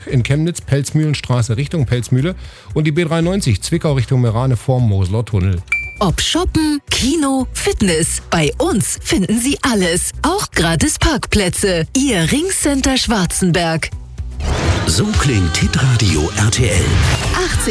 in Chemnitz, Pelzmühlenstraße Richtung Pelzmühle und die B93 Zwickau Richtung Merane vorm Mosler Tunnel. Ob Shoppen, Kino, Fitness, bei uns finden Sie alles, auch gratis Parkplätze. Ihr Ringcenter Schwarzenberg. So klingt Hitradio RTL.